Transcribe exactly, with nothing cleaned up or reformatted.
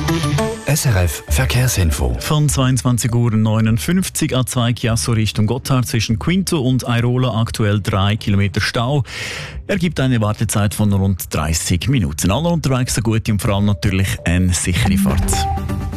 S R F Verkehrsinfo. Von zweiundzwanzig Uhr neunundfünfzig A zwei Chiasso Richtung Gotthard zwischen Quinto und Airola aktuell drei Kilometer Stau. Ergibt eine Wartezeit von rund dreißig Minuten. Alle unterwegs eine gute und vor allem natürlich eine sichere Fahrt.